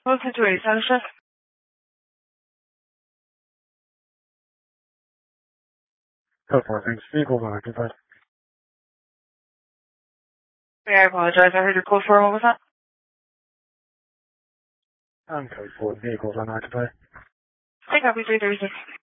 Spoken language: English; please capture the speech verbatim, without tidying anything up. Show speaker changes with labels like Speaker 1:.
Speaker 1: Welcome to East Hampshire.
Speaker 2: Go for it, thanks. Vehicle on occupied.
Speaker 1: Yeah, I apologize. I heard your code for what was that?
Speaker 2: I'm code four. Vehicles unoccupied.
Speaker 1: I copy three thirty-six.